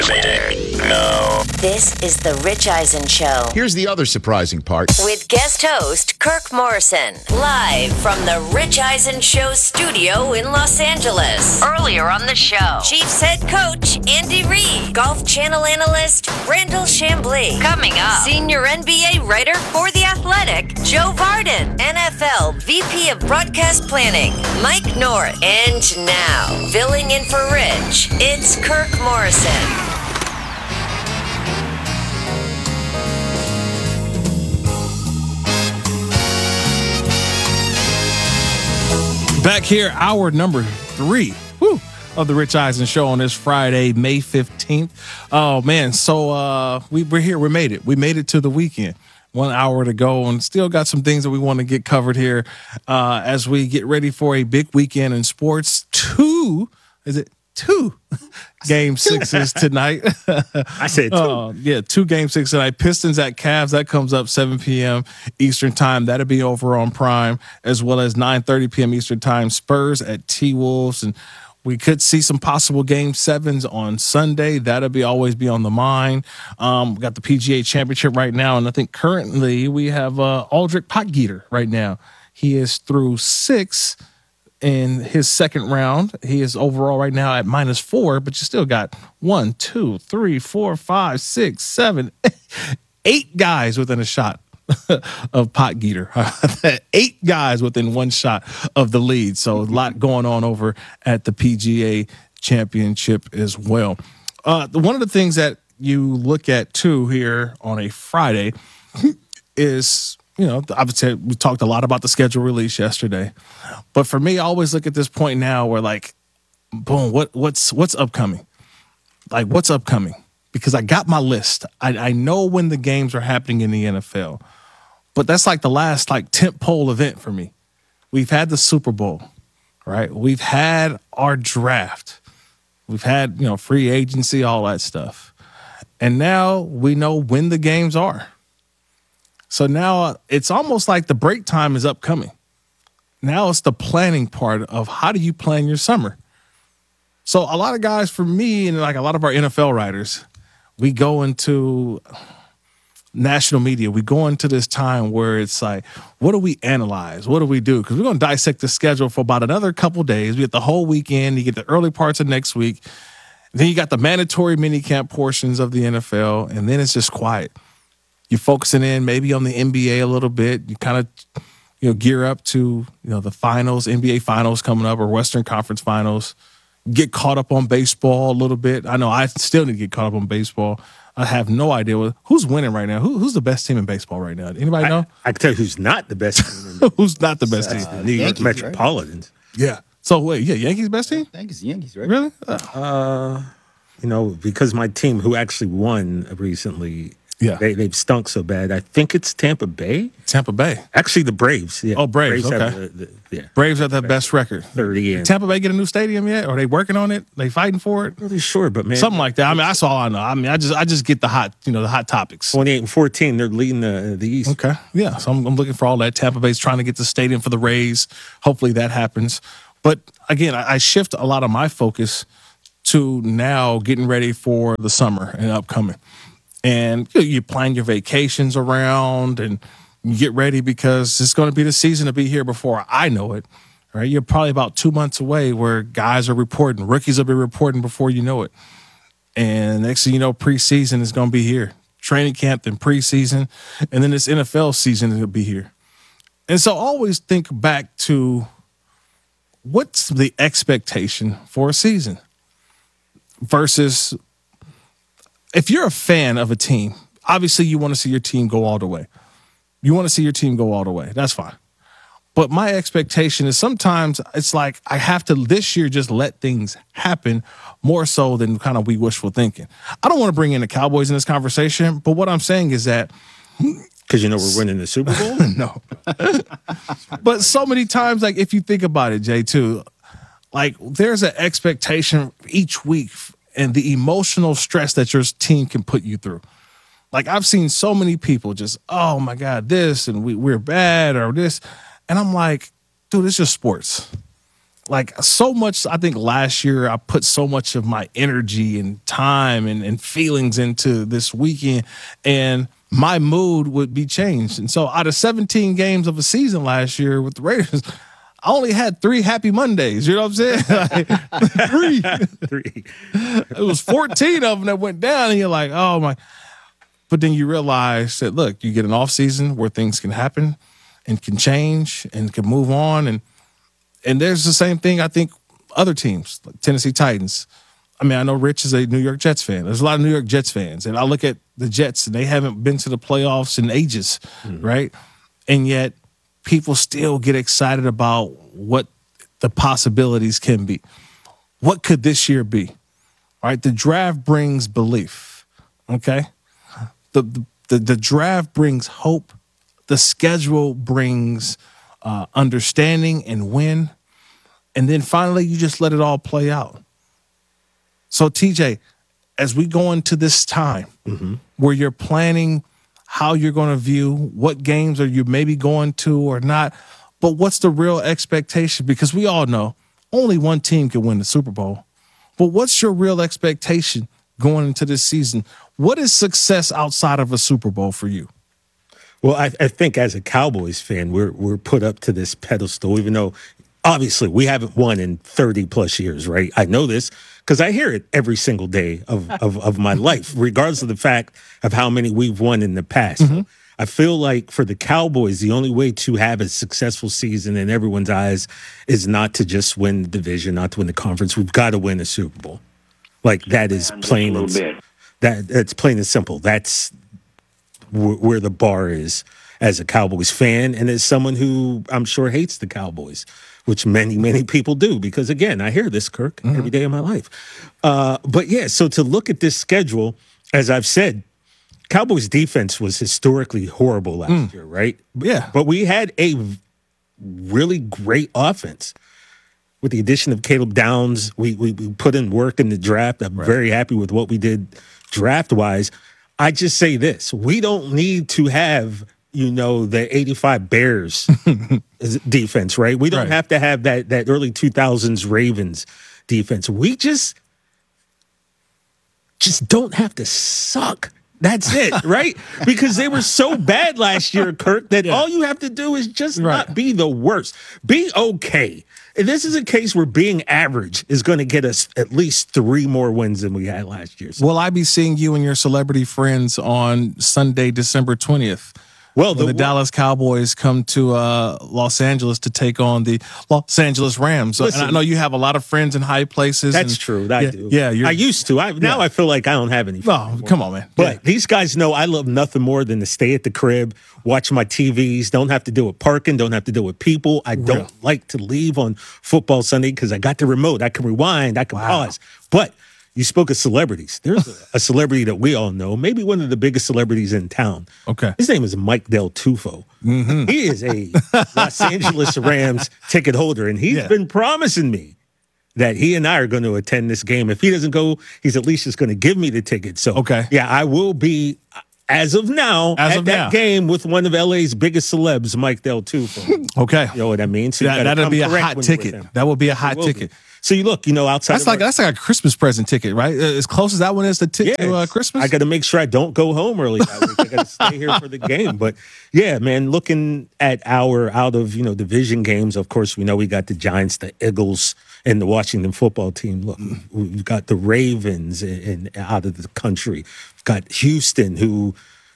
No. This is The Rich Eisen Show. Here's the other surprising part. With guest host Kirk Morrison. Live from The Rich Eisen Show studio in Los Angeles. Earlier on the show, Chiefs head coach Andy Reid. Golf Channel analyst Randall Chambly. Coming up, senior NBA writer for The Athletic, Joe Varden. NFL VP of Broadcast Planning, Mike North. And now, filling in for Rich, it's Kirk Morrison. Back here, hour number 3 of the Rich Eisen Show on this Friday, May 15th. Oh, man. So we're here. We made it. We made it to the weekend. 1 hour to go, and still got some things that we want to get covered here as we get ready for a big weekend in sports. Two game sixes tonight. I said two. Yeah, 2 game 6 tonight. Pistons at Cavs. That comes up 7 p.m. Eastern time. That'll be over on Prime, as well as 9:30 p.m. Eastern time. Spurs at T-Wolves, and we could see some possible game 7s on Sunday. That'll always be on the mind. We got the PGA Championship right now, and I think currently we have Aldrich Potgieter right now. He is through 6 in his second round. He is overall right now at -4, but you still got 1, 2, 3, 4, 5, 6, 7, 8 guys within a shot of Potgieter. 8 guys within 1 shot of the lead. So a lot going on over at the PGA Championship as well. One of the things that you look at too here on a Friday is, obviously we talked a lot about the schedule release yesterday, but for me, I always look at this point now where like, boom, what's upcoming? Like, what's upcoming? Because I got my list. I know when the games are happening in the NFL, but that's like the last tentpole event for me. We've had the Super Bowl, right? We've had our draft. We've had, free agency, all that stuff. And now we know when the games are. So now it's almost like the break time is upcoming. Now it's the planning part of how do you plan your summer? So a lot of guys, for me, and like a lot of our NFL writers, we go into national media. We go into this time where it's like, what do we analyze? What do we do? Because we're going to dissect the schedule for about another couple days. We get the whole weekend. You get the early parts of next week. Then you got the mandatory minicamp portions of the NFL, and then it's just quiet. You're focusing in maybe on the NBA a little bit. You kind of, gear up to, the finals, NBA finals coming up, or Western Conference finals. Get caught up on baseball a little bit. I know I still need to get caught up on baseball. I have no idea who's winning right now. Who's the best team in baseball right now? Anybody know? I can tell you who's not the best team. Who's not the best team? The New York Metropolitans. Right? Yeah. So wait, Yankees best team? I think it's Yankees, right? Really? Because my team, who actually won recently, they've stunk so bad. I think it's Tampa Bay. Tampa Bay. Actually, the Braves. Yeah. Oh, Braves. Okay. Braves have the best record. 30 years. Did Tampa Bay get a new stadium yet? Are they working on it? They fighting for it? Not really sure, but man, something like that. I mean, that's all I know. I mean, I just get the hot, the hot topics. 28-14, they're leading the East. Okay, yeah. So I'm looking for all that. Tampa Bay's trying to get the stadium for the Rays. Hopefully that happens. But again, I shift a lot of my focus to now getting ready for the summer and upcoming. And you plan your vacations around and you get ready because it's going to be the season to be here before I know it. Right? You're probably about 2 months away where guys are reporting. Rookies will be reporting before you know it. And next thing you know, preseason is going to be here. Training camp, then preseason, and then this NFL season will be here. And so always think back to what's the expectation for a season versus if you're a fan of a team, obviously you want to see your team go all the way. You want to see your team go all the way. That's fine. But my expectation is sometimes it's like I have to this year just let things happen more so than kind of we wishful thinking. I don't want to bring in the Cowboys in this conversation, but what I'm saying is that because we're winning the Super Bowl? No. But so many times, like if you think about it, Jay, too, like there's an expectation each week and the emotional stress that your team can put you through. Like I've seen so many people just, oh my God, this and we're bad or this. And I'm like, dude, it's just sports. like so much. I think last year I put so much of my energy and time and feelings into this weekend, and my mood would be changed. And so out of 17 games of a season last year with the Raiders, I only had 3 happy Mondays. You know what I'm saying? Like, 3. It was 14 of them that went down, and you're like, oh my. But then you realize that, look, you get an off season where things can happen and can change and can move on. And there's the same thing, I think, other teams, like Tennessee Titans. I mean, I know Rich is a New York Jets fan. There's a lot of New York Jets fans. And I look at the Jets, and they haven't been to the playoffs in ages, right? And yet people still get excited about what the possibilities can be. What could this year be? All right, the draft brings belief, okay? The draft brings hope. The schedule brings understanding and win. And then finally, you just let it all play out. So, TJ, as we go into this time where you're planning how you're going to view what games are you maybe going to or not, but what's the real expectation? Because we all know only one team can win the Super Bowl. But what's your real expectation going into this season? What is success outside of a Super Bowl for you? Well, I think as a Cowboys fan, we're put up to this pedestal, even though obviously we haven't won in 30 plus years, right? I know this because I hear it every single day of my life, regardless of the fact of how many we've won in the past. So I feel like for the Cowboys, the only way to have a successful season in everyone's eyes is not to just win the division, not to win the conference. We've got to win a Super Bowl. Like that is plain and that's plain and simple. That's where the bar is as a Cowboys fan and as someone who I'm sure hates the Cowboys, which many people do, because again, I hear this, Kirk, every day of my life. But yeah, so to look at this schedule, as I've said, Cowboys defense was historically horrible last year, right? Yeah. But we had a really great offense. With the addition of Caleb Downs, we put in work in the draft. I'm very happy with what we did draft-wise. I just say this. We don't need to have, the 85 Bears defense, right? We don't have to have that early 2000s Ravens defense. We just don't have to suck. That's it, right? Because they were so bad last year, Kirk, that all you have to do is just not be the worst. Be okay. And this is a case where being average is going to get us at least 3 more wins than we had last year. So. Will I be seeing you and your celebrity friends on Sunday, December 20th? Well, the Dallas Cowboys come to Los Angeles to take on the Los Angeles Rams. Listen, and I know you have a lot of friends in high places. That's true. I do. Yeah, I used to. Now I feel like I don't have any friends. Oh, come on, man. But these guys know I love nothing more than to stay at the crib, watch my TVs, don't have to deal with parking, don't have to deal with people. I don't like to leave on football Sunday because I got the remote. I can rewind, I can pause. But you spoke of celebrities. There's a celebrity that we all know, maybe one of the biggest celebrities in town. Okay. His name is Mike Del Tufo. He is a Los Angeles Rams ticket holder, and he's been promising me that he and I are going to attend this game. If he doesn't go, he's at least just going to give me the ticket. So, yeah, I will be, as of now, at that game with one of LA's biggest celebs, Mike Del Tufo. Okay. You know what I mean? So that'll be a hot ticket. That will be a hot ticket. So you look, outside. That's like a Christmas present ticket, right? As close as that one is to Christmas. I got to make sure I don't go home early that week. I got to stay here for the game. But yeah, man, looking at our out of division games, of course, we know we got the Giants, the Eagles, and the Washington football team. Look, we've got the Ravens and out of the country. We've got Houston, who.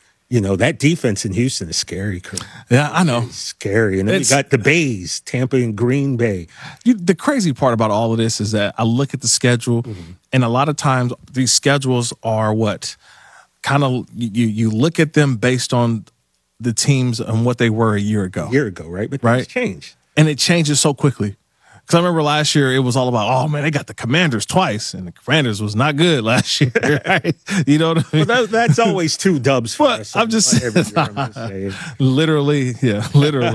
That defense in Houston is scary, Kurt. Yeah, I know. It's scary. And then we got the Bays, Tampa and Green Bay. The crazy part about all of this is that I look at the schedule, and a lot of times these schedules are what? Kind of, you look at them based on the teams and what they were a year ago. Right? But things change. And it changes so quickly. Because I remember last year it was all about, oh man, they got the Commanders twice, and the Commanders was not good last year. Right? You know what I mean? Well, that's always 2 dubs for us. I'm just saying. Literally. Yeah.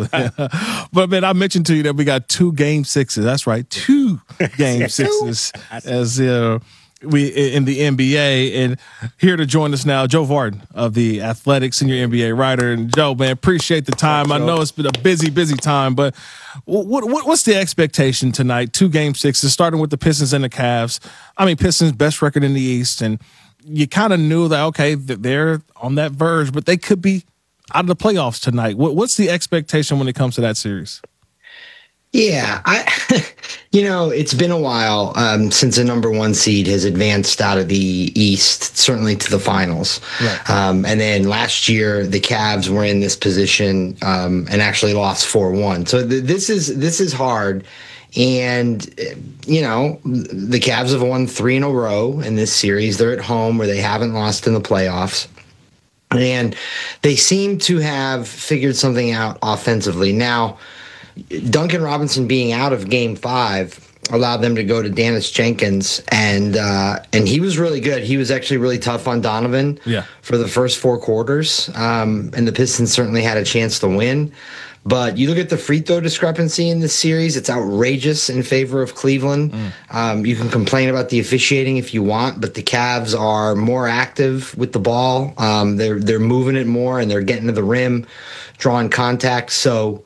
But man, I mentioned to you that we got 2 game 6s. That's right, 2 game 6s as we in the NBA. And here to join us now, Joe Vardon of the Athletic, senior NBA writer. And Joe, man, appreciate the time. I know it's been a busy time, but what's the expectation tonight? 2 game sixes, starting with the Pistons and the Cavs. I mean, Pistons best record in the East, and you kind of knew that, okay, they're on that verge, but they could be out of the playoffs tonight. What's the expectation when it comes to that series? Yeah, it's been a while since a number 1 seed has advanced out of the East, certainly to the finals. Right. And then last year, the Cavs were in this position and actually lost 4-1. So this is hard. And, the Cavs have won 3 in a row in this series. They're at home where they haven't lost in the playoffs. And they seem to have figured something out offensively. Now, Duncan Robinson being out of Game 5 allowed them to go to Dennis Jenkins, and he was really good. He was actually really tough on Donovan for the first 4 quarters, and the Pistons certainly had a chance to win. But you look at the free throw discrepancy in this series, it's outrageous in favor of Cleveland. You can complain about the officiating if you want, but the Cavs are more active with the ball. They're moving it more, and they're getting to the rim, drawing contact. So,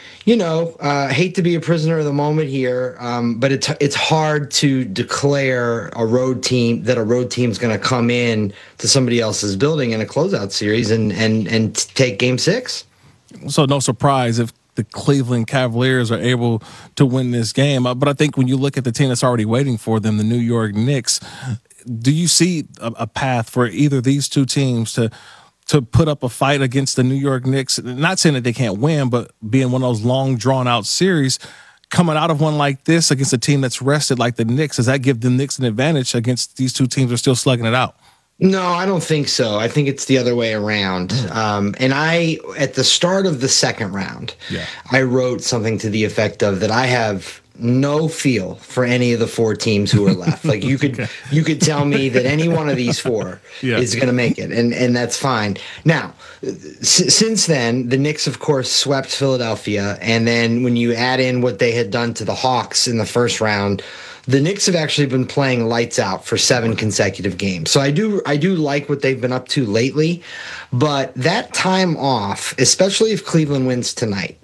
hate to be a prisoner of the moment here, but it's hard to declare a road team's going to come in to somebody else's building in a closeout series and take Game 6. So no surprise if the Cleveland Cavaliers are able to win this game. But I think when you look at the team that's already waiting for them, the New York Knicks, do you see a path for either of these two teams to put up a fight against the New York Knicks? Not saying that they can't win, but being one of those long, drawn-out series, coming out of one like this against a team that's rested like the Knicks, does that give the Knicks an advantage against these two teams who are still slugging it out? No, I don't think so. I think it's the other way around. And at the start of the second round, I wrote something to the effect of that I have no feel for any of the 4 teams who are left. Like you could tell me that any one of these 4 is going to make it, and that's fine. Now, since then, the Knicks, of course, swept Philadelphia, and then when you add in what they had done to the Hawks in the first round, the Knicks have actually been playing lights out for 7 consecutive games. So I do like what they've been up to lately, but that time off, especially if Cleveland wins tonight,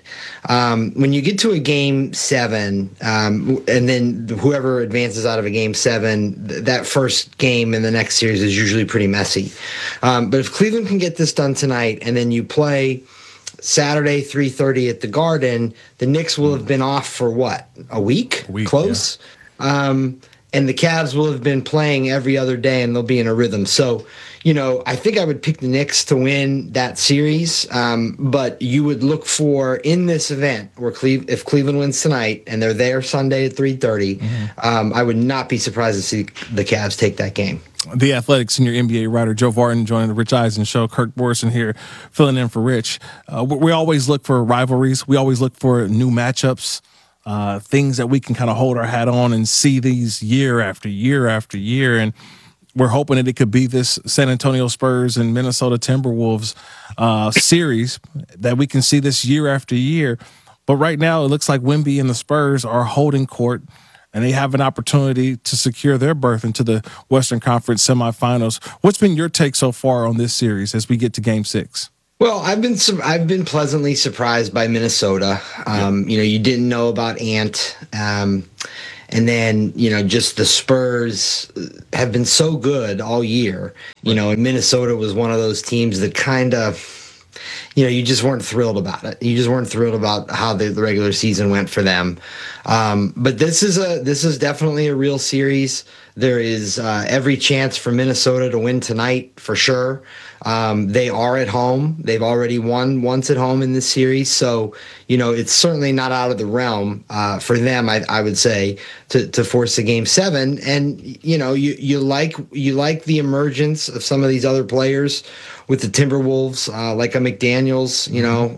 when you get to a Game 7, and then whoever advances out of a Game 7, that first game in the next series is usually pretty messy. But if Cleveland can get this done tonight, and then you play Saturday 3:30 at the Garden, the Knicks will have been off for what, a week? Close. Yeah. And the Cavs will have been playing every other day, and they'll be in a rhythm. So, I think I would pick the Knicks to win that series. But you would look for, in this event, where if Cleveland wins tonight and they're there Sunday at 3:30, I would not be surprised to see the Cavs take that game. The Athletic senior NBA writer Joe Vardon joining the Rich Eisen Show. Kirk Morrison here filling in for Rich. We always look for rivalries. We always look for new matchups. Things that we can kind of hold our hat on and see these year after year after year. And we're hoping that it could be this San Antonio Spurs and Minnesota Timberwolves series that we can see this year after year. But right now, it looks like Wemby and the Spurs are holding court, and they have an opportunity to secure their berth into the Western Conference semifinals. What's been your take so far on this series as we get to Game 6? Well, I've been pleasantly surprised by Minnesota. You didn't know about Ant, and then just the Spurs have been so good all year. And Minnesota was one of those teams that kind of, you just weren't thrilled about it. You just weren't thrilled about how the regular season went for them. But this is definitely a real series. There is every chance for Minnesota to win tonight for sure. They are at home. They've already won once at home in this series. So, it's certainly not out of the realm for them, I would say, to force a Game 7. And, you like the emergence of some of these other players with the Timberwolves, like a McDaniels,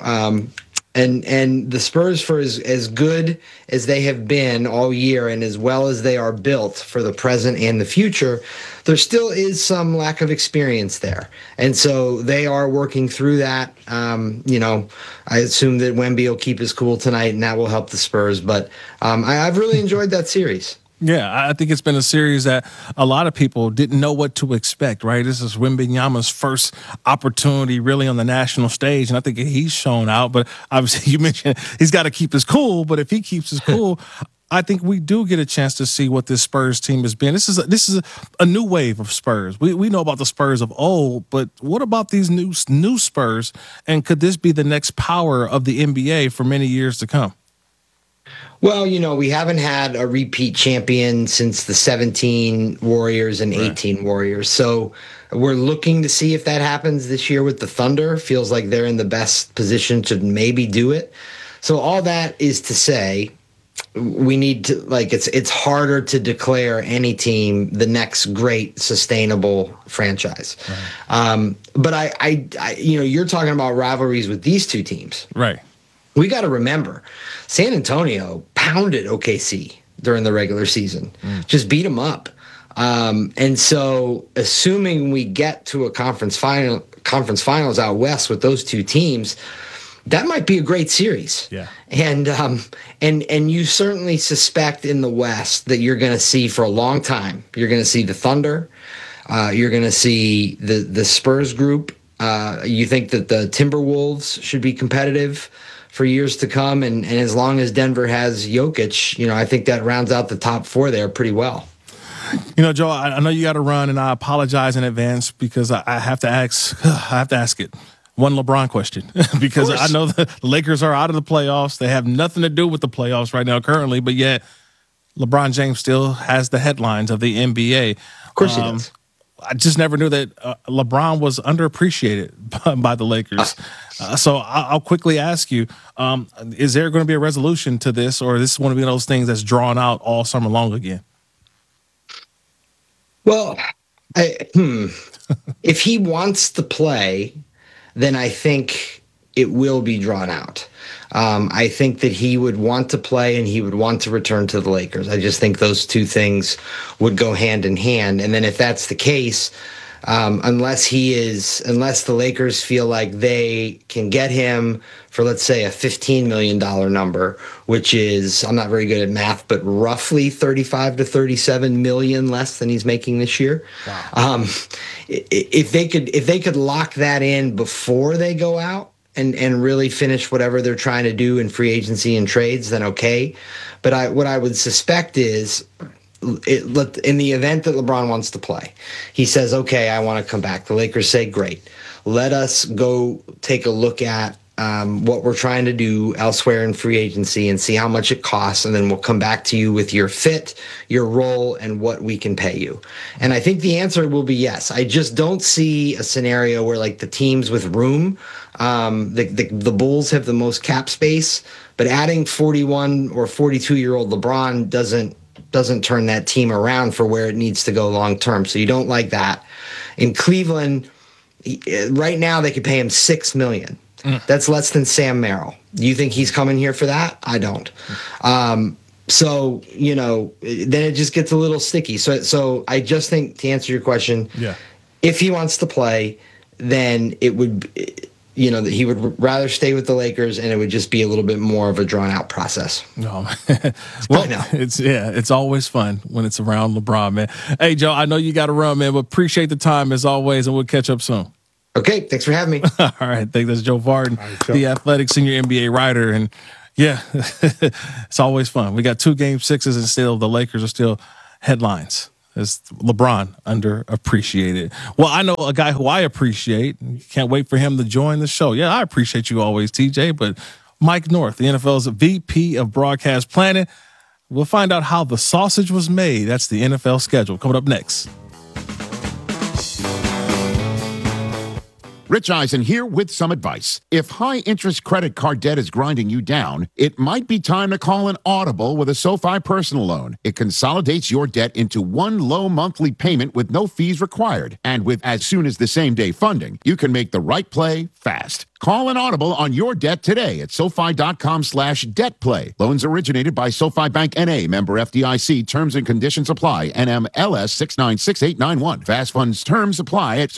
and the Spurs, for as good as they have been all year and as well as they are built for the present and the future, there still is some lack of experience there. And so they are working through that. I assume that Wemby will keep his cool tonight, and that will help the Spurs. But I've really enjoyed that series. Yeah, I think it's been a series that a lot of people didn't know what to expect, right? This is Wembanyama's first opportunity really on the national stage, and I think he's shown out. But obviously, you mentioned he's got to keep his cool, but if he keeps his cool, I think we do get a chance to see what this Spurs team has been. This is a new wave of Spurs. We know about the Spurs of old, but what about these new Spurs, and could this be the next power of the NBA for many years to come? Well, we haven't had a repeat champion since the 17 Warriors and 18 Warriors. So we're looking to see if that happens this year with the Thunder. Feels like they're in the best position to maybe do it. So all that is to say, we need to, it's harder to declare any team the next great sustainable franchise. Right. But I you're talking about rivalries with these two teams. Right. We got to remember, San Antonio pounded OKC during the regular season, just beat them up. And so assuming we get to a conference finals out west with those two teams, that might be a great series. Yeah. And you certainly suspect in the West that you're going to see for a long time, you're going to see the Thunder, you're going to see the Spurs group. You think that the Timberwolves should be competitive for years to come, and as long as Denver has Jokic, I think that rounds out the top four there pretty well. Joe, I know you got to run, and I apologize in advance because I have to ask it. One LeBron question, because I know the Lakers are out of the playoffs. They have nothing to do with the playoffs right now currently, but yet LeBron James still has the headlines of the NBA. Of course he does. I just never knew that LeBron was underappreciated by the Lakers. So I'll quickly ask you, is there going to be a resolution to this, or is this one of those things that's drawn out all summer long again? Well, if he wants to play, then I think it will be drawn out. I think that he would want to play and he would want to return to the Lakers. I just think those two things would go hand in hand. And then if that's the case, unless the Lakers feel like they can get him for, let's say, a $15 million number, which is, I'm not very good at math, but roughly 35 to 37 million less than he's making this year. Wow. If they could lock that in before they go out and really finish whatever they're trying to do in free agency and trades, then okay. But what I would suspect is, in the event that LeBron wants to play, he says, okay, I want to come back. The Lakers say, great. Let us go take a look at what we're trying to do elsewhere in free agency and see how much it costs, and then we'll come back to you with your fit, your role, and what we can pay you. And I think the answer will be yes. I just don't see a scenario where, like, the teams with room, the Bulls have the most cap space, but adding 41 or 42-year-old LeBron doesn't turn that team around for where it needs to go long term. So you don't like that. In Cleveland, right now they could pay him $6 million. That's less than Sam Merrill. You think he's coming here for that? I don't. So, then it just gets a little sticky. So I just think, to answer your question, if he wants to play, then it would, that he would rather stay with the Lakers, and it would just be a little bit more of a drawn out process. No, well, it's always fun when it's around LeBron, man. Hey, Joe, I know you got to run, man, but appreciate the time as always, and we'll catch up soon. Okay, thanks for having me. All right, I think that's Joe Vardon, the Athletic senior NBA writer, and it's always fun. We got 2 Game 6s, and still the Lakers are still headlines. It's LeBron underappreciated. Well, I know a guy who I appreciate. Can't wait for him to join the show. Yeah, I appreciate you always, TJ, but Mike North, the NFL's VP of Broadcast Planning. We'll find out how the sausage was made. That's the NFL schedule coming up next. Rich Eisen here with some advice. If high-interest credit card debt is grinding you down, it might be time to call an audible with a SoFi personal loan. It consolidates your debt into one low monthly payment with no fees required. And with as soon as the same-day funding, you can make the right play fast. Call an audible on your debt today at SoFi.com/debtplay. Loans originated by SoFi Bank N.A., member FDIC. Terms and conditions apply. NMLS 696891. Fast funds terms apply at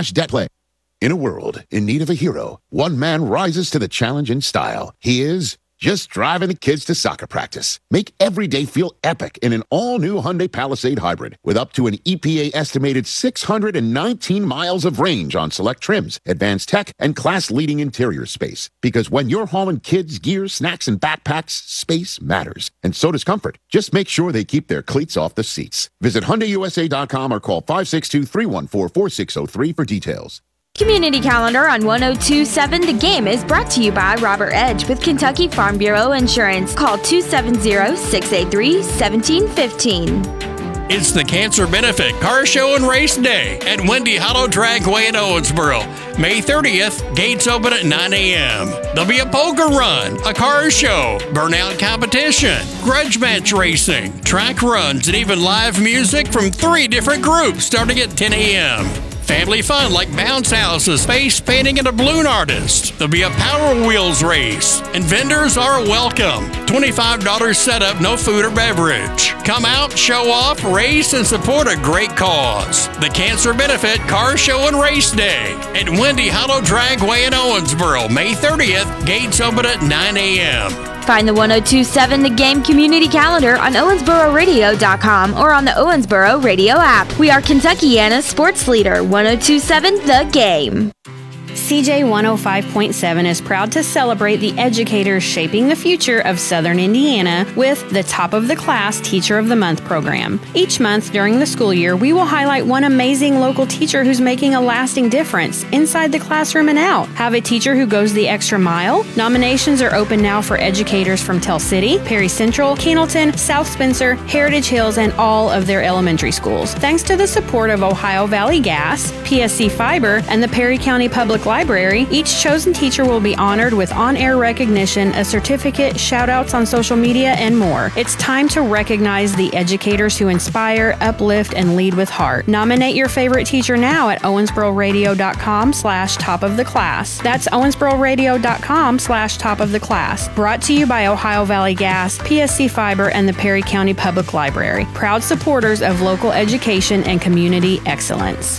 SoFi.com/debtplay. In a world in need of a hero, one man rises to the challenge in style. He is just driving the kids to soccer practice. Make every day feel epic in an all-new Hyundai Palisade Hybrid with up to an EPA-estimated 619 miles of range on select trims, advanced tech, and class-leading interior space. Because when you're hauling kids, gear, snacks, and backpacks, space matters. And so does comfort. Just make sure they keep their cleats off the seats. Visit HyundaiUSA.com or call 562-314-4603 for details. Community Calendar on 102.7 The Game is brought to you by Robert Edge with Kentucky Farm Bureau Insurance. Call 270-683-1715. It's the Cancer Benefit Car Show and Race Day at Windy Hollow Dragway in Owensboro. May 30th, gates open at 9 a.m. There'll be a poker run, a car show, burnout competition, grudge match racing, track runs, and even live music from 3 different groups starting at 10 a.m. Family fun like bounce houses, face painting, and a balloon artist. There'll be a Power Wheels race, and vendors are welcome. $25 setup, no food or beverage. Come out, show off, race, and support a great cause. The Cancer Benefit Car Show and Race Day at Windy Hollow Dragway in Owensboro, May 30th. Gates open at 9 a.m. Find the 102.7 The Game Community Calendar on OwensboroRadio.com or on the Owensboro Radio app. We are Kentuckiana's sports leader, 102.7 The Game. CJ 105.7 is proud to celebrate the educators shaping the future of Southern Indiana with the Top of the Class Teacher of the Month program. Each month during the school year, we will highlight one amazing local teacher who's making a lasting difference inside the classroom and out. Have a teacher who goes the extra mile? Nominations are open now for educators from Tell City, Perry Central, Cannleton, South Spencer, Heritage Hills, and all of their elementary schools. Thanks to the support of Ohio Valley Gas, PSC Fiber, and the Perry County Public Library, each chosen teacher will be honored with on-air recognition, a certificate, shout-outs on social media, and more. It's time to recognize the educators who inspire, uplift, and lead with heart. Nominate your favorite teacher now at owensbororadio.com/top of the class. That's owensbororadio.com/top of the class. Brought to you by Ohio Valley Gas, PSC Fiber, and the Perry County Public Library. Proud supporters of local education and community excellence.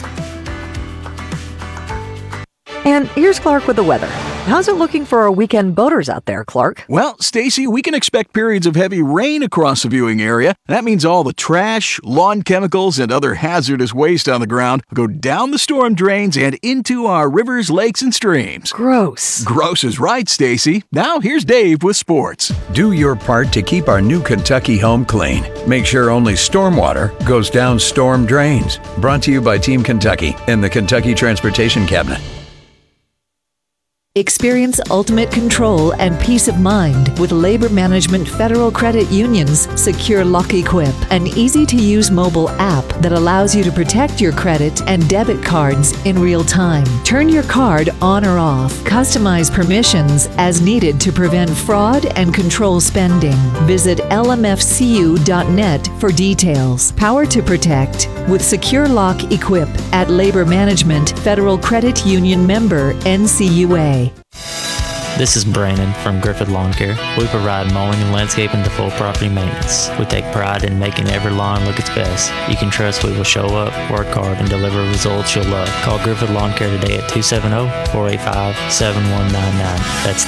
And here's Clark with the weather. How's it looking for our weekend boaters out there, Clark? Well, Stacy, we can expect periods of heavy rain across the viewing area. That means all the trash, lawn chemicals, and other hazardous waste on the ground will go down the storm drains and into our rivers, lakes, and streams. Gross. Gross is right, Stacy. Now here's Dave with sports. Do your part to keep our new Kentucky home clean. Make sure only stormwater goes down storm drains. Brought to you by Team Kentucky and the Kentucky Transportation Cabinet. Experience ultimate control and peace of mind with Labor Management Federal Credit Union's Secure Lock Equip, an easy-to-use mobile app that allows you to protect your credit and debit cards in real time. Turn your card on or off. Customize permissions as needed to prevent fraud and control spending. Visit lmfcu.net for details. Power to protect with Secure Lock Equip at Labor Management Federal Credit Union member NCUA. This is Brandon from Griffith Lawn Care. We provide mowing and landscaping to full property maintenance. We take pride in making every lawn look its best. You can trust we will show up, work hard, and deliver results you'll love. Call Griffith Lawn Care today at 270-485-7199. That's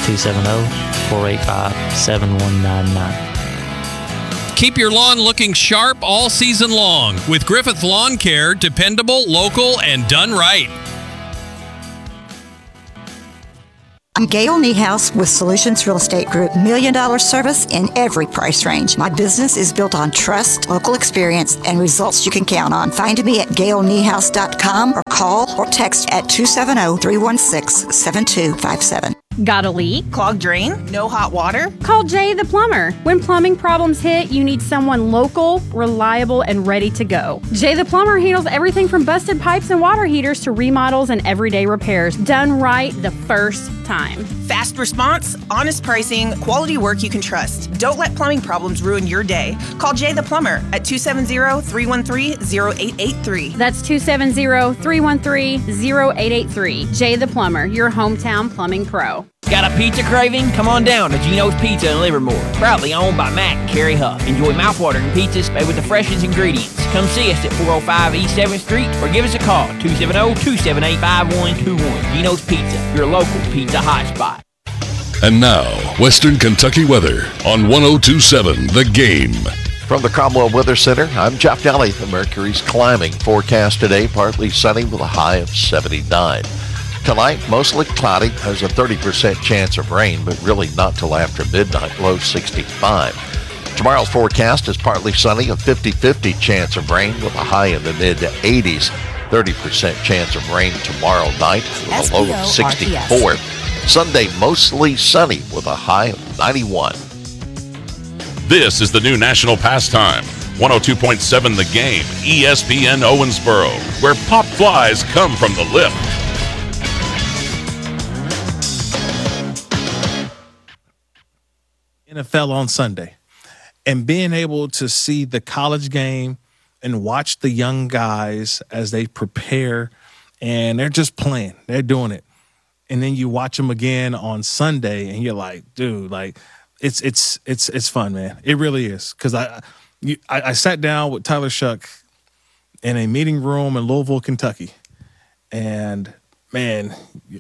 270-485-7199. Keep your lawn looking sharp all season long with Griffith Lawn Care, dependable, local, and done right. I'm Gail Niehaus with Solutions Real Estate Group. $1 million service in every price range. My business is built on trust, local experience, and results you can count on. Find me at gailniehaus.com or call or text at 270-316-7257. Got a leak? Clogged drain? No hot water? Call Jay the Plumber. When plumbing problems hit, you need someone local, reliable, and ready to go. Jay the Plumber handles everything from busted pipes and water heaters to remodels and everyday repairs. Done right the first time. Fast response, honest pricing, quality work you can trust. Don't let plumbing problems ruin your day. Call Jay the Plumber at 270-313-0883. That's 270-313-0883. Jay the Plumber, your hometown plumbing pro. Got a pizza craving? Come on down to Gino's Pizza in Livermore. Proudly owned by Matt and Carrie Huff. Enjoy mouthwatering pizzas made with the freshest ingredients. Come see us at 405 East 7th Street or give us a call, 270-278-5121. Gino's Pizza, your local pizza hotspot. And now, Western Kentucky weather on 102.7 The Game. From the Cromwell Weather Center, I'm Jeff Daly. The mercury's climbing. Forecast today, partly sunny with a high of 79. Tonight, mostly cloudy. There's a 30% chance of rain, but really not till after midnight, low 65. Tomorrow's forecast is partly sunny, a 50-50 chance of rain with a high in the mid-80s. 30% chance of rain tomorrow night with a low of 64. Sunday, mostly sunny with a high of 91. This is the new national pastime. 102.7 The Game, ESPN Owensboro, where pop flies come from the lip. NFL on Sunday, and being able to see the college game and watch the young guys as they prepare, and they're just playing, they're doing it. And then you watch them again on Sunday, and you're like, dude, like it's fun, man. It really is. Because I sat down with Tyler Shuck in a meeting room in Louisville, Kentucky, and man,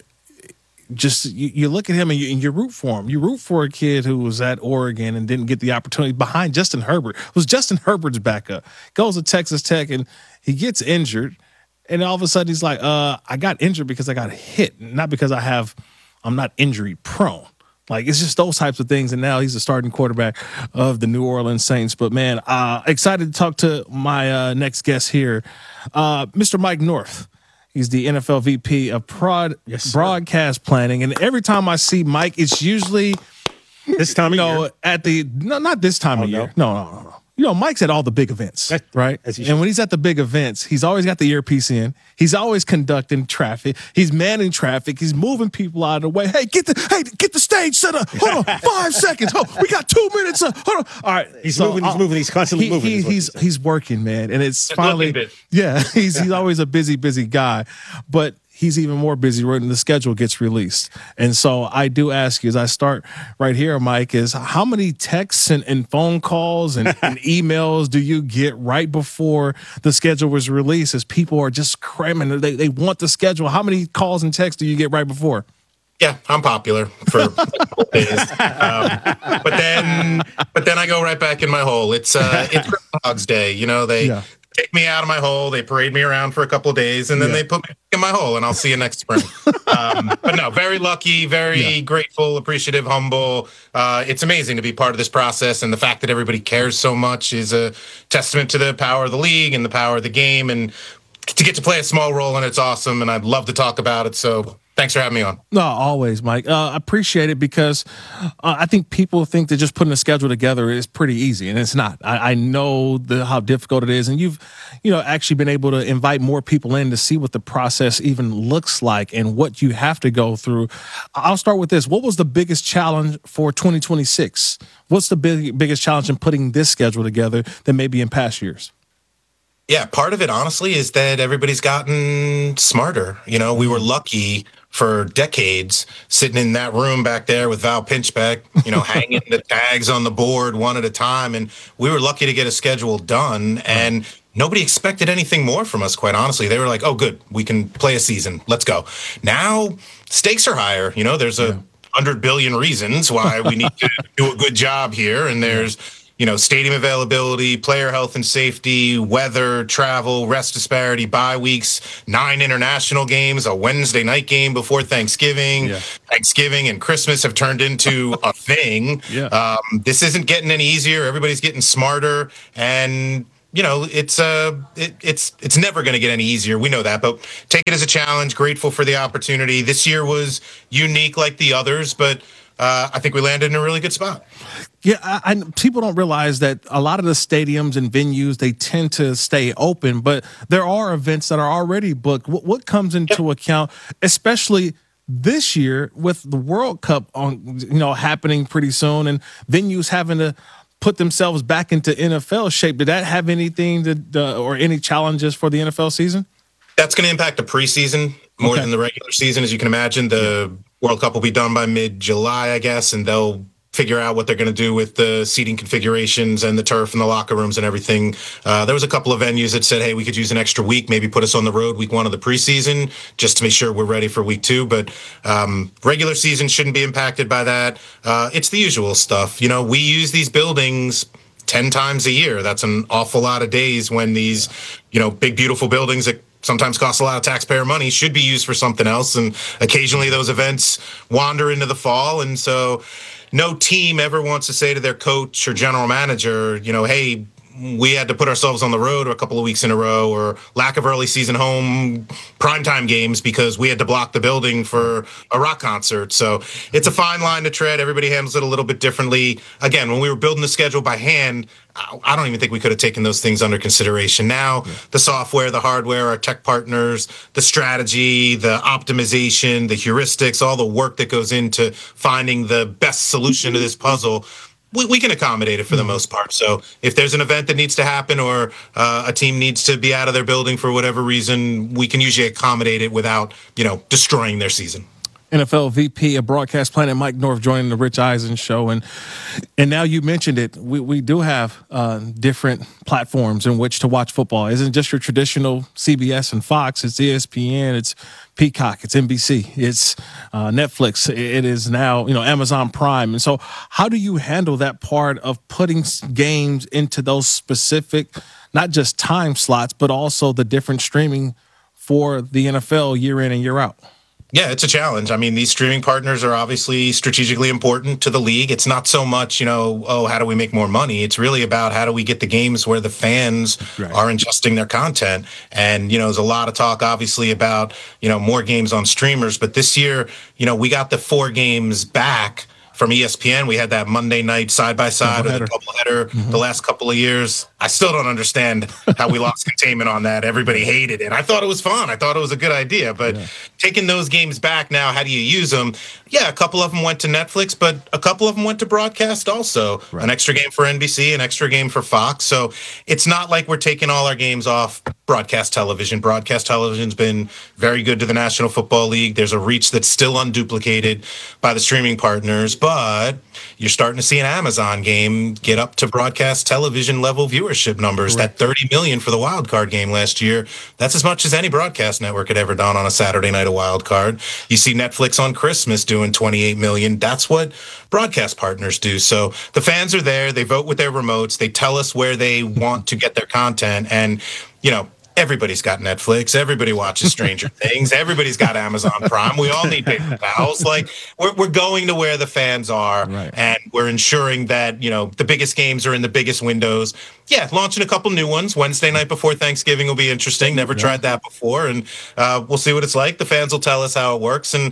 just you look at him and you root for him. You root for a kid who was at Oregon and didn't get the opportunity behind Justin Herbert. It was Justin Herbert's backup. Goes to Texas Tech and he gets injured. And all of a sudden he's like, I got injured because I got hit, not because I'm not injury prone. Like, it's just those types of things. And now he's the starting quarterback of the New Orleans Saints. But man, excited to talk to my next guest here, Mr. Mike North. He's the NFL VP of broadcast planning. And every time I see Mike, it's usually this time of year. Not this time of year. No. You know, Mike's at all the big events, right? And when he's at the big events, he's always got the earpiece in. He's always conducting traffic. He's manning traffic. He's moving people out of the way. Hey, get the stage set up. Hold on, 5 seconds. Oh, we got 2 minutes. Hold on. All right, he's moving. He's constantly moving. He's working, man, and it's finally he's always a busy guy, but he's even more busy when the schedule gets released. And so I do ask you, as I start right here, Mike, is how many texts and phone calls and emails do you get right before the schedule was released as people are just cramming? They want the schedule. How many calls and texts do you get right before? Yeah, I'm popular for a couple days. But then I go right back in my hole. It's Groundhog's Day. You know, they take me out of my hole, they parade me around for a couple of days, and then they put me in my hole, and I'll see you next spring. But no, very lucky, very grateful, appreciative, humble. It's amazing to be part of this process, and the fact that everybody cares so much is a testament to the power of the league and the power of the game, and to get to play a small role in it's awesome, and I'd love to talk about it, so thanks for having me on. No, always, Mike. I appreciate it because I think people think that just putting a schedule together is pretty easy, and it's not. I know how difficult it is, and you've actually been able to invite more people in to see what the process even looks like and what you have to go through. I'll start with this. What was the biggest challenge for 2026? What's the biggest challenge in putting this schedule together than maybe in past years? Yeah, part of it, honestly, is that everybody's gotten smarter. You know, we were lucky for decades sitting in that room back there with Val Pinchbeck, hanging the tags on the board one at a time. And we were lucky to get a schedule done. And nobody expected anything more from us, quite honestly. They were like, oh, good, we can play a season. Let's go. Now, stakes are higher. There's 100 billion reasons why we need to do a good job here. And there's stadium availability, player health and safety, weather, travel, rest disparity, bye weeks, 9 international games, a Wednesday night game before Thanksgiving. Thanksgiving and Christmas have turned into a thing. This isn't getting any easier. Everybody's getting smarter, and it's never going to get any easier. We know that, but take it as a challenge. Grateful for the opportunity. This year was unique like the others, but I think we landed in a really good spot. Yeah, people don't realize that a lot of the stadiums and venues, they tend to stay open, but there are events that are already booked. What comes into account, especially this year with the World Cup happening pretty soon and venues having to put themselves back into NFL shape? Did that have anything or any challenges for the NFL season? That's going to impact the preseason more than the regular season, as you can imagine. The World Cup will be done by mid-July, I guess, and they'll figure out what they're going to do with the seating configurations and the turf and the locker rooms and everything. There was a couple of venues that said, hey, we could use an extra week, maybe put us on the road week 1 of the preseason just to make sure we're ready for week 2. But regular season shouldn't be impacted by that. It's the usual stuff. You know, we use these buildings 10 times a year. That's an awful lot of days when these, you know, big, beautiful buildings that sometimes cost a lot of taxpayer money should be used for something else. And occasionally those events wander into the fall. And so no team ever wants to say to their coach or general manager, you know, hey, we had to put ourselves on the road a couple of weeks in a row, or lack of early season home primetime games because we had to block the building for a rock concert. So it's a fine line to tread. Everybody handles it a little bit differently. Again, when we were building the schedule by hand, I don't even think we could have taken those things under consideration. Now, the software, the hardware, our tech partners, the strategy, the optimization, the heuristics, all the work that goes into finding the best solution to this puzzle, we can accommodate it for the most part. So if there's an event that needs to happen, or a team needs to be out of their building for whatever reason, we can usually accommodate it without, you know, destroying their season. NFL VP of Broadcast Planet Mike North joining the Rich Eisen Show, and now you mentioned it. We do have different platforms in which to watch football. It isn't just your traditional CBS and Fox. It's ESPN. It's Peacock. It's NBC. It's Netflix. It is now, you know, Amazon Prime. And so, how do you handle that part of putting games into those specific, not just time slots, but also the different streaming for the NFL year in and year out? Yeah, it's a challenge. I mean, these streaming partners are obviously strategically important to the league. It's not so much, you know, oh, how do we make more money? It's really about how do we get the games where the fans are ingesting their content. And, you know, there's a lot of talk, obviously, about, you know, more games on streamers. But this year, you know, we got the 4 games back from ESPN. We had that Monday night side-by-side or the doubleheader the last couple of years. I still don't understand how we lost containment on that. Everybody hated it. I thought it was fun. I thought it was a good idea. But taking those games back now, how do you use them? Yeah, a couple of them went to Netflix, but a couple of them went to broadcast also. An extra game for NBC, an extra game for Fox. So it's not like we're taking all our games off broadcast television. Broadcast television's been very good to the National Football League. There's a reach that's still unduplicated by the streaming partners, but you're starting to see an Amazon game get up to broadcast television level viewership numbers. That 30 million for the wild card game last year, that's as much as any broadcast network had ever done on a Saturday night of wild card. You see Netflix on Christmas doing 28 million. That's what broadcast partners do. So the fans are there. They vote with their remotes. They tell us where they want to get their content. And, you know, everybody's got Netflix. Everybody watches Stranger Things. Everybody's got Amazon Prime. We all need paper towels. Like, we're going to where the fans are, and we're ensuring that, you know, the biggest games are in the biggest windows. Yeah, launching a couple new ones. Wednesday night before Thanksgiving will be interesting. Never tried that before, and we'll see what it's like. The fans will tell us how it works, and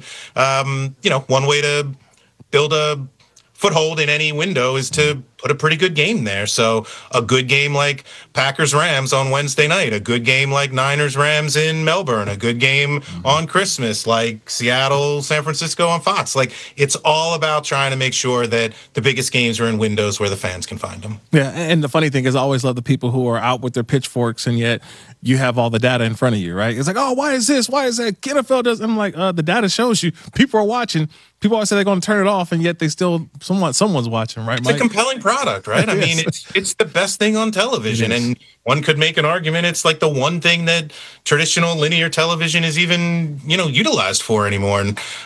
you know, one way to build a foothold in any window is to put a pretty good game there. So a good game like Packers-Rams on Wednesday night, a good game like Niners-Rams in Melbourne, a good game on Christmas like Seattle-San Francisco on Fox. Like, it's all about trying to make sure that the biggest games are in windows where the fans can find them. Yeah, and the funny thing is I always love the people who are out with their pitchforks, and yet you have all the data in front of you, right? It's like, oh, why is this? Why is that? NFL does. I'm like, the data shows you. People are watching. People always say they're going to turn it off, and yet they still, someone's watching, right, Mike? It's a compelling product, right? I mean, it's the best thing on television, and one could make an argument it's like the one thing that traditional linear television is even, you know, utilized for anymore.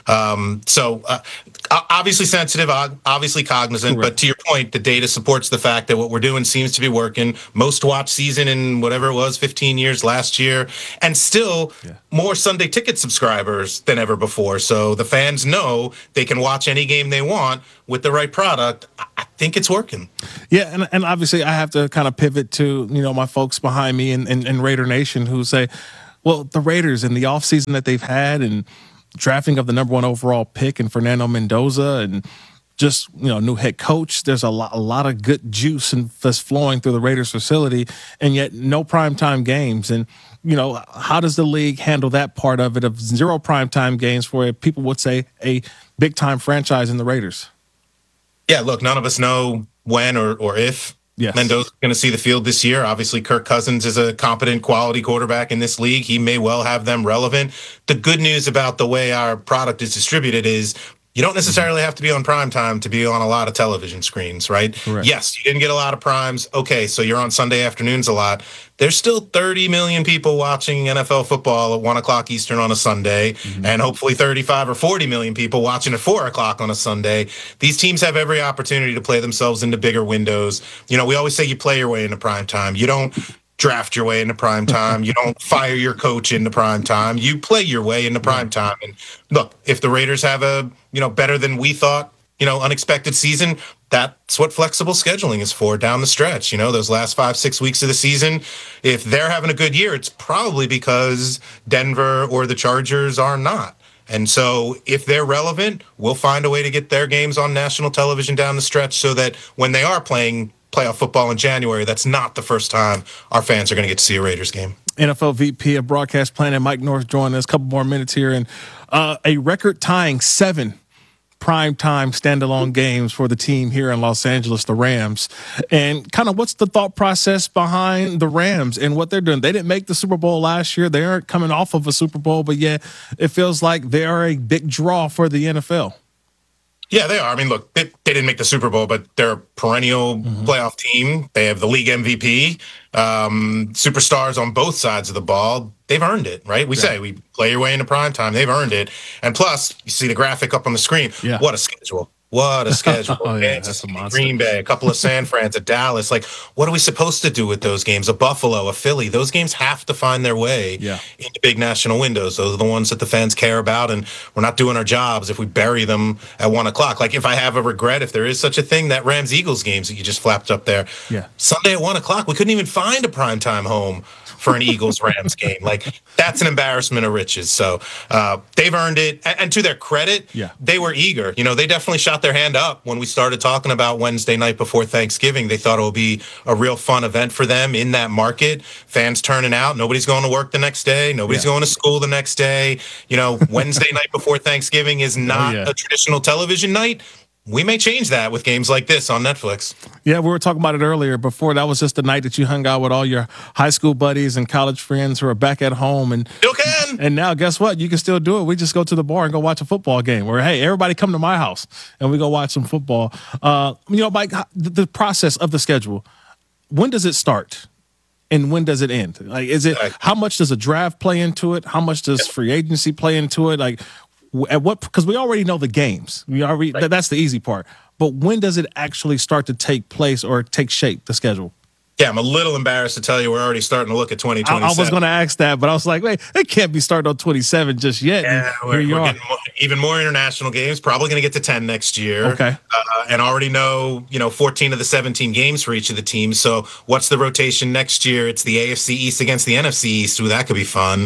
And so obviously sensitive, obviously cognizant, but to your point, the data supports the fact that what we're doing seems to be working. Most watched season in whatever it was, 15 years last year, and still more Sunday ticket subscribers than ever before. So the fans know they can watch any game they want with the right product. I think it's working. Yeah, and obviously I have to kind of pivot to, you know, my folks behind me in Raider Nation who say, well, the Raiders in the offseason that they've had and drafting of the number 1 overall pick and Fernando Mendoza and just, you know, new head coach, there's a lot of good juice that's flowing through the Raiders facility, and yet no primetime games. And, you know, how does the league handle that part of it, of 0 primetime games for, people would say, a big-time franchise in the Raiders? Yeah, look, none of us know when or if Mendoza's going to see the field this year. Obviously, Kirk Cousins is a competent, quality quarterback in this league. He may well have them relevant. The good news about the way our product is distributed is You don't necessarily have to be on prime time to be on a lot of television screens, right? Correct. Yes, you didn't get a lot of primes. Okay, so you're on Sunday afternoons a lot. There's still 30 million people watching NFL football at 1 o'clock Eastern on a Sunday, and hopefully 35 or 40 million people watching at 4 o'clock on a Sunday. These teams have every opportunity to play themselves into bigger windows. You know, we always say you play your way into prime time. You don't draft your way into prime time. You don't fire your coach into prime time. You play your way into prime time. And look, if the Raiders have a, better than we thought, unexpected season, that's what flexible scheduling is for down the stretch. Those last 5-6 weeks of the season, if they're having a good year, it's probably because Denver or the Chargers are not. And so if they're relevant, we'll find a way to get their games on national television down the stretch so that when they are playing playoff football in January, that's not the first time our fans are going to get to see a Raiders game. NFL VP of Broadcast Planning Mike North joining us. A couple more minutes here, and a record-tying 7 primetime standalone games for the team here in Los Angeles, the Rams. And kind of what's the thought process behind the Rams and what they're doing? They didn't make the Super Bowl last year. They aren't coming off of a Super Bowl, but yet it feels like they are a big draw for the NFL. Yeah, they are. I mean, look, they didn't make the Super Bowl, but they're a perennial playoff team. They have the league MVP, superstars on both sides of the ball. They've earned it, right? We say we play your way into prime time. They've earned it. And plus, you see the graphic up on the screen. Yeah. What a schedule. What a schedule. That's a monster. Green Bay, a couple of San Frans, a Dallas. Like, what are we supposed to do with those games? A Buffalo, a Philly. Those games have to find their way into big national windows. Those are the ones that the fans care about, and we're not doing our jobs if we bury them at 1 o'clock. Like, if I have a regret, if there is such a thing, that Rams-Eagles games that you just flapped up there. Yeah. Sunday at 1 o'clock, we couldn't even find a primetime home for an Eagles-Rams game. Like, that's an embarrassment of riches. So they've earned it. And to their credit, they were eager. They definitely shot their hand up when we started talking about Wednesday night before Thanksgiving. They thought it would be a real fun event for them in that market. Fans turning out. Nobody's going to work the next day. Nobody's going to school the next day. Wednesday night before Thanksgiving is not a traditional television night. We may change that with games like this on Netflix. Yeah, we were talking about it earlier. Before, that was just the night that you hung out with all your high school buddies and college friends who are back at home. And still can. And now, guess what? You can still do it. We just go to the bar and go watch a football game. Or, hey, everybody come to my house and we go watch some football. Mike, the process of the schedule, when does it start? And when does it end? Like, how much does a draft play into it? How much does free agency play into it? Like, at what? Because we already know the games. That's the easy part. But when does it actually start to take place or take shape, the schedule? Yeah, I'm a little embarrassed to tell you we're already starting to look at 2027. I was going to ask that, but I was like, wait, it can't be starting on 27 just yet. Yeah, we're getting even more international games. Probably going to get to 10 next year. Okay. And already know, 14 of the 17 games for each of the teams. So what's the rotation next year? It's the AFC East against the NFC East. Ooh, that could be fun.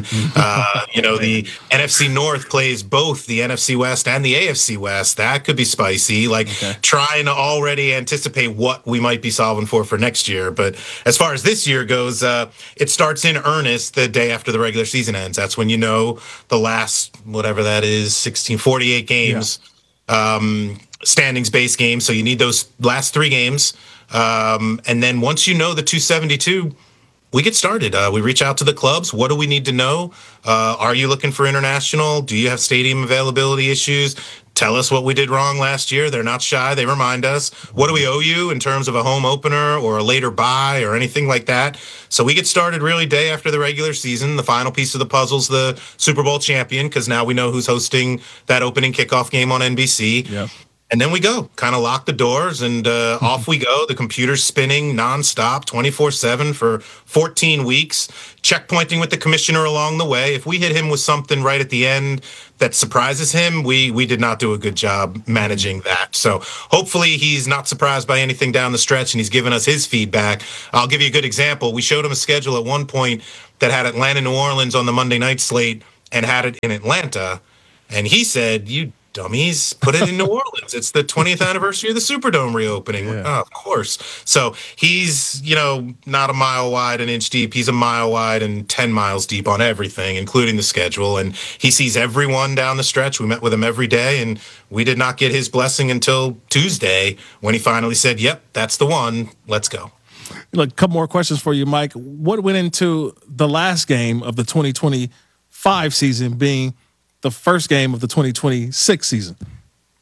The NFC North plays both the NFC West and the AFC West. That could be spicy. Trying to already anticipate what we might be solving for next year. But as far as this year goes, it starts in earnest the day after the regular season ends. That's when the last, whatever that is, 48 games, standings-based games. So you need those last 3 games. And then once the 272, we get started. We reach out to the clubs. What do we need to know? Are you looking for international? Do you have stadium availability issues? Tell us what we did wrong last year. They're not shy. They remind us. What do we owe you in terms of a home opener or a later bye or anything like that? So we get started really day after the regular season. The final piece of the puzzle is the Super Bowl champion, because now we know who's hosting that opening kickoff game on NBC. Yeah. And then we go, kind of lock the doors, and off we go. The computer's spinning nonstop, 24/7 for 14 weeks, checkpointing with the commissioner along the way. If we hit him with something right at the end that surprises him, we did not do a good job managing that. So hopefully he's not surprised by anything down the stretch, and he's given us his feedback. I'll give you a good example. We showed him a schedule at one point that had Atlanta, New Orleans on the Monday night slate and had it in Atlanta, and he said, "You dummies, put it in New Orleans. It's the 20th anniversary of the Superdome reopening." Yeah. Oh, of course. So he's, not a mile wide, an inch deep. He's a mile wide and 10 miles deep on everything, including the schedule. And he sees everyone down the stretch. We met with him every day, and we did not get his blessing until Tuesday when he finally said, "Yep, that's the one. Let's go." Look, a couple more questions for you, Mike. What went into the last game of the 2025 season being the first game of the 2026 season?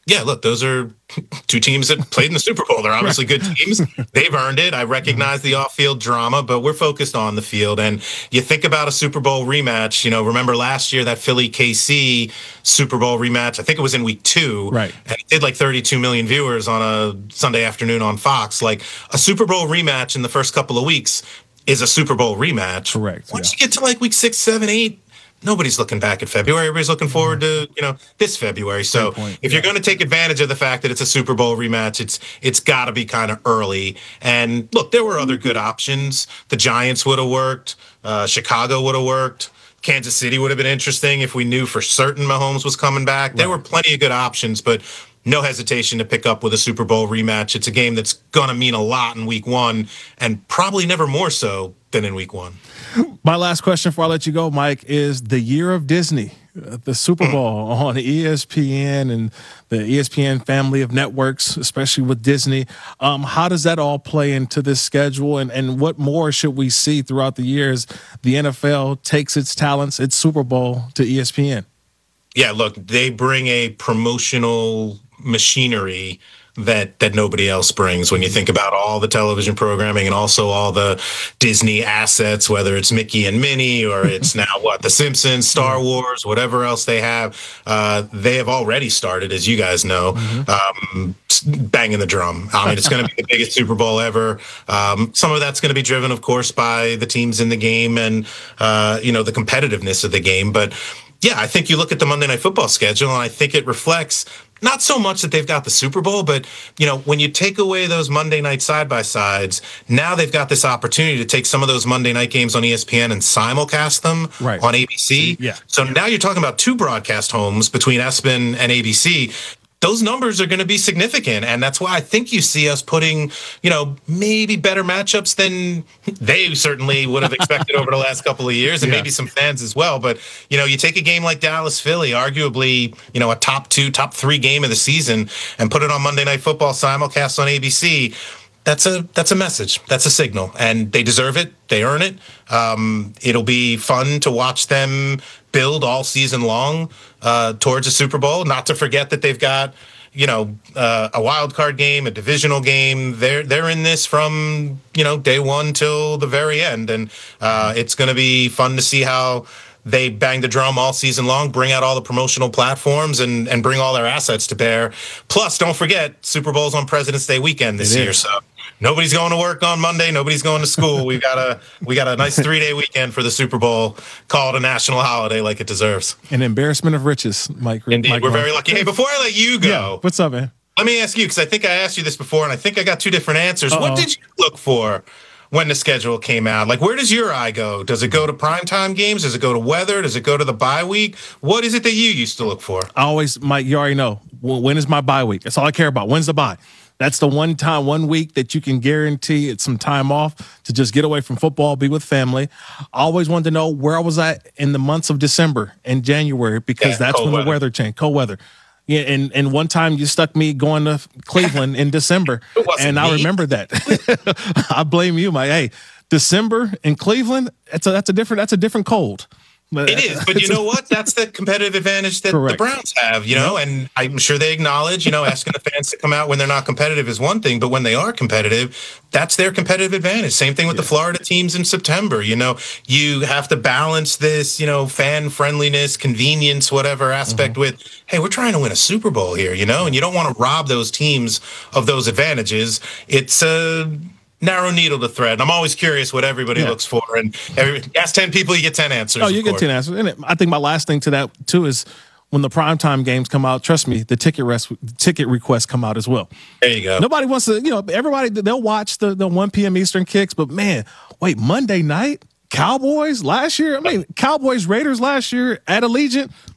Yeah, look, those are two teams that played in the Super Bowl. They're obviously good teams. They've earned it. I recognize the off-field drama, but we're focused on the field. And you think about a Super Bowl rematch, remember last year that Philly-KC Super Bowl rematch, I think it was in week 2. Right. And it did like 32 million viewers on a Sunday afternoon on Fox. Like a Super Bowl rematch in the first couple of weeks is a Super Bowl rematch. Correct. Once you get to like week 6, 7, 8, nobody's looking back at February. Everybody's looking forward to, this February. So if you're going to take advantage of the fact that it's a Super Bowl rematch, it's got to be kind of early. And look, there were other good options. The Giants would have worked. Chicago would have worked. Kansas City would have been interesting if we knew for certain Mahomes was coming back. Right. There were plenty of good options, but no hesitation to pick up with a Super Bowl rematch. It's a game that's going to mean a lot in week 1 and probably never more so than in week 1. My last question before I let you go, Mike, is the year of Disney, the Super Bowl on ESPN and the ESPN family of networks, especially with Disney. How does that all play into this schedule? And what more should we see throughout the years? The NFL takes its talents, its Super Bowl to ESPN. Yeah, look, they bring a promotional machinery that nobody else brings when you think about all the television programming and also all the Disney assets, whether it's Mickey and Minnie or it's now The Simpsons, Star Wars, whatever else they have. They have already started, as you guys know, banging the drum. I mean, it's going to be the biggest Super Bowl ever. Some of that's going to be driven, of course, by the teams in the game and, the competitiveness of the game. But yeah, I think you look at the Monday Night Football schedule, and I think it reflects not so much that they've got the Super Bowl, but, when you take away those Monday night side-by-sides, now they've got this opportunity to take some of those Monday night games on ESPN and simulcast them on ABC. Yeah. So now you're talking about 2 broadcast homes between ESPN and ABC. Those numbers are going to be significant, and that's why I think you see us putting, maybe better matchups than they certainly would have expected over the last couple of years, and maybe some fans as well. But, you take a game like Dallas-Philly, arguably, a top 2, top 3 game of the season, and put it on Monday Night Football simulcast on ABC. That's a message. That's a signal, and they deserve it. They earn it. It'll be fun to watch them build all season long towards a Super Bowl. Not to forget that they've got a wild card game, a divisional game. They're in this from day 1 till the very end, and it's going to be fun to see how they bang the drum all season long, bring out all the promotional platforms, and bring all their assets to bear. Plus, don't forget, Super Bowl's on President's Day weekend this year, so nobody's going to work on Monday. Nobody's going to school. We got a nice 3-day weekend for the Super Bowl. Call it a national holiday like it deserves. An embarrassment of riches, Mike. Indeed, we're very lucky. Hey, before I let you go, yeah, what's up, man? Let me ask you, because I think I asked you this before, and I think I got 2 different answers. What did you look for when the schedule came out? Like, where does your eye go? Does it go to primetime games?Id it go to weather? Does it go to the bye week? What is it that you used to look for? Mike, you already know. When is my bye week? That's all I care about. When's the bye? That's the one week that you can guarantee it's some time off to just get away from football, be with family. I always wanted to know where I was at in the months of December and January, because that's when the weather changed, cold weather. Yeah, and one time you stuck me going to Cleveland in December, and I remember that. I blame you, Mike. Hey, December in Cleveland, that's a different cold. It is, but you know what? That's the competitive advantage that the Browns have, and I'm sure they acknowledge, asking the fans to come out when they're not competitive is one thing, but when they are competitive, that's their competitive advantage. Same thing with the Florida teams in September. You have to balance this, fan friendliness, convenience, whatever aspect with, hey, we're trying to win a Super Bowl here, and you don't want to rob those teams of those advantages. It's a narrow needle to thread. I'm always curious what everybody looks for, and ask 10 people, you get 10 answers. Oh, you get 10 answers. And I think my last thing to that too is when the primetime games come out, trust me, the ticket requests come out as well. There you go. Nobody wants to, everybody, they'll watch the 1 p.m. Eastern kicks, but man, wait, Monday night, Cowboys last year? I mean, Cowboys Raiders last year at Allegiant.